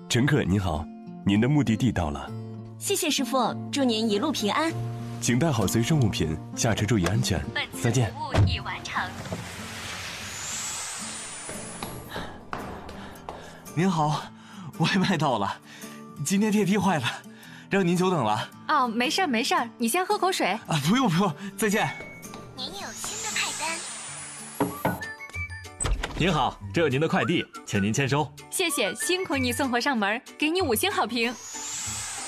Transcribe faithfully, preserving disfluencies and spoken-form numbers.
乘客您好，您的目的地到了。 谢谢师傅，祝您一路平安。 请带好随身物品，下车注意安全。再见。 本次服务已完成。 您好，外卖到了，今天电梯坏了，让您久等了。 哦，没事儿没事儿，你先喝口水。 啊，不用不用，再见。 您有新的派单。 您好，这有您的快递，请您签收。 谢谢，辛苦你送货上门，给你五星好评。